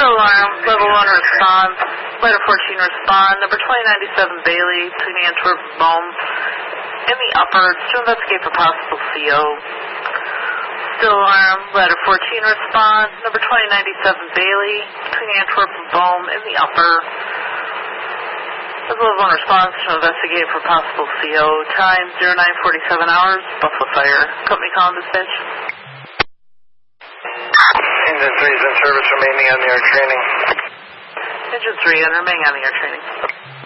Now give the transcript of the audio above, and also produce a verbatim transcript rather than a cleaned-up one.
Still alarm, level one response, letter fourteen respond, number twenty ninety-seven Bailey, between Antwerp and Bohm, in the upper, to investigate for possible C O. Still alarm, letter fourteen respond, number twenty ninety-seven Bailey, between Antwerp and Bohm, in the upper. As level one response to investigate for possible C O. Time zero nine forty-seven hours, Buffalo Fire. Company call and dispatch. Engine three is in service, remaining on the air training. Engine three and remaining on the air training.